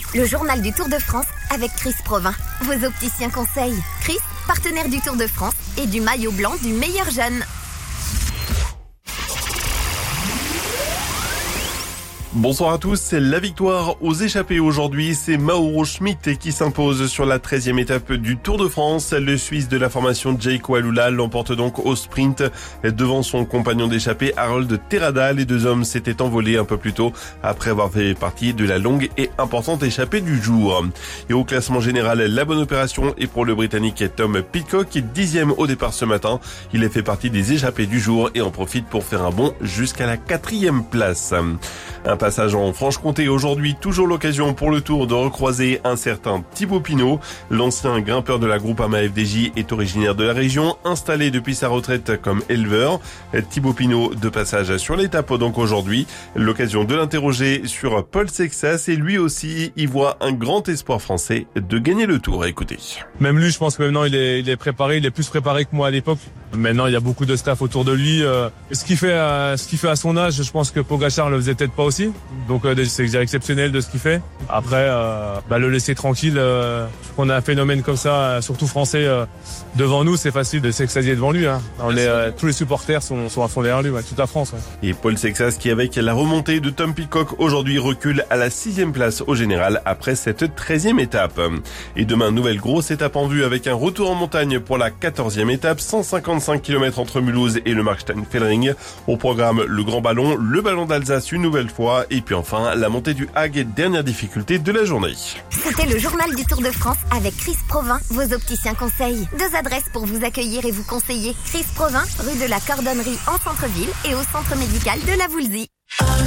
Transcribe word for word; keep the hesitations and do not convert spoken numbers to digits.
Le journal du Tour de France avec Chris Provin, vos opticiens conseils. Chris, partenaire du Tour de France et du maillot blanc du meilleur jeune. Bonsoir à tous, c'est la victoire aux échappées aujourd'hui, c'est Mauro Schmid qui s'impose sur la treizième étape du Tour de France. Le Suisse de la formation Jayco Alula l'emporte donc au sprint devant son compagnon d'échappée Harold Terrada. Les deux hommes s'étaient envolés un peu plus tôt après avoir fait partie de la longue et importante échappée du jour. Et au classement général, la bonne opération est pour le Britannique Tom Pidcock, dixième au départ ce matin. Il a fait partie des échappées du jour et en profite pour faire un bond jusqu'à la quatrième place. Un passage en Franche-Comté aujourd'hui, toujours l'occasion pour le Tour de recroiser un certain Thibaut Pinot. L'ancien grimpeur de la Groupama F D J est originaire de la région, installé depuis sa retraite comme éleveur. Thibaut Pinot de passage sur l'étape donc aujourd'hui. L'occasion de l'interroger sur Paul Sexas et lui aussi y voit un grand espoir français de gagner le Tour. Écoutez. Même lui, je pense que maintenant il est, il est préparé, il est plus préparé que moi à l'époque. Maintenant, il y a beaucoup de staff autour de lui. Euh, ce qu'il fait, euh, ce qu'il fait à son âge, je pense que Pogacar le faisait peut-être pas aussi. Donc euh, c'est exceptionnel de ce qu'il fait. Après, euh, bah, le laisser tranquille. Euh, qu'on a un phénomène comme ça, surtout français, euh, devant nous, c'est facile de s'extasier devant lui. Hein. On est, euh, tous les supporters sont, sont à fond derrière lui, ouais, toute la France. Ouais. Et Paul Sexas qui, avec la remontée de Tom Pidcock aujourd'hui, recule à la sixième place au général après cette treizième étape. Et demain, nouvelle grosse étape en vue avec un retour en montagne pour la quatorzième étape, cent cinquante-cinq kilomètres entre Mulhouse et le Markstein-Fellring. Au programme, le Grand Ballon, le Ballon d'Alsace une nouvelle fois, et puis enfin, la montée du Hague, dernière difficulté de la journée. C'était le journal du Tour de France avec Chris Provin, vos opticiens conseils. Deux adresses pour vous accueillir et vous conseiller. Chris Provin, rue de la Cordonnerie en centre-ville et au centre médical de la Voulzie.